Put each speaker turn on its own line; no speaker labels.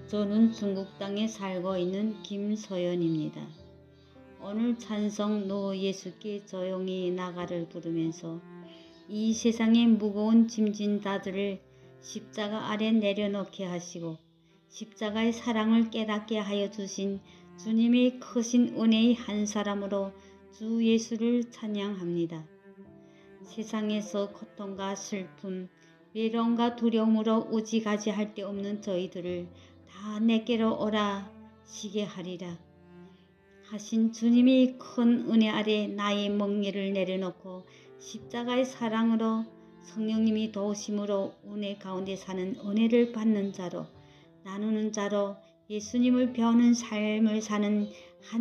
저는 중국 땅에 살고 있는 김서연입니다. 오늘 찬송 너 예수께 조용히 나가를 부르면서 이 세상의 무거운 짐진 자들을 십자가 아래 내려놓게 하시고 십자가의 사랑을 깨닫게 하여 주신 주님의 크신 은혜의 한 사람으로 주 예수를 찬양합니다. 세상에서 고통과 슬픔, 외로움과 두려움으로 우지가지할 데 없는 저희들을 다 내게로 오라 시게 하리라 하신 주님의 큰 은혜 아래 나의 멍에를 내려놓고 십자가의 사랑으로 성령님이 도우심으로 은혜 가운데 사는 은혜를 받는 자로 나누는 자로 예수님을 배우는 삶을 사는